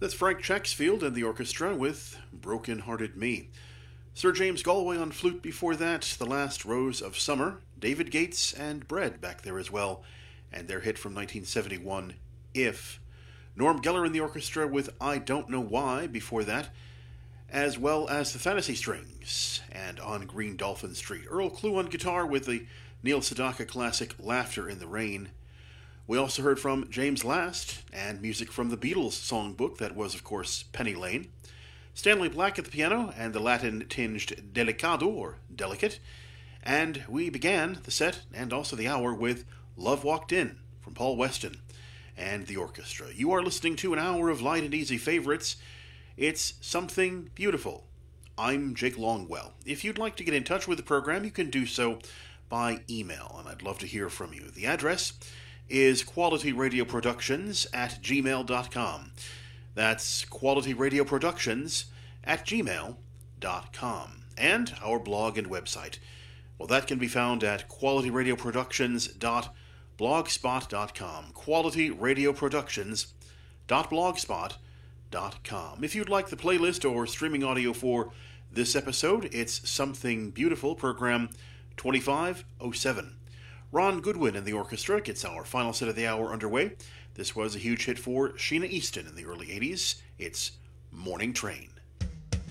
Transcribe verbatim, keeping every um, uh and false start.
That's Frank Chacksfield and the orchestra with Broken Hearted Me. Sir James Galway on flute before that, The Last Rose of Summer, David Gates and Bread back there as well, and their hit from nineteen seventy-one, If. Norm Geller in the orchestra with I Don't Know Why before that, as well as the Fantasy Strings and On Green Dolphin Street. Earl Klugh on guitar with the Neil Sedaka classic Laughter in the Rain. We also heard from James Last and music from the Beatles songbook that was, of course, Penny Lane. Stanley Black at the piano and the Latin-tinged Delicado, or Delicate. And we began the set and also the hour with Love Walked In from Paul Weston and the orchestra. You are listening to an hour of light and easy favorites. It's Something Beautiful. I'm Jake Longwell. If you'd like to get in touch with the program, you can do so by email, and I'd love to hear from you. The address is qualityradioproductions at gmail dot com. That's qualityradioproductions at gmail dot com. And our blog and website. Well, that can be found at qualityradioproductions dot blogspot dot com. qualityradioproductions dot blogspot dot com. If you'd like the playlist or streaming audio for this episode, it's Something Beautiful, program twenty-five oh seven. Ron Goodwin and the orchestra gets our final set of the hour underway. This was a huge hit for Sheena Easton in the early eighties. It's Morning Train.